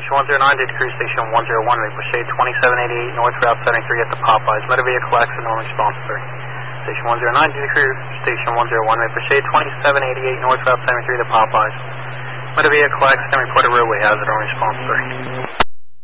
Station 109, did crew Station 101, may proceed 2788 North Route 73 at the Popeyes. Motor vehicle accident on response 3. Station 109, did crew Station 101, may proceed 2788 North Route 73 at the Popeyes. Motor vehicle accident, reported roadway hazard on response 3.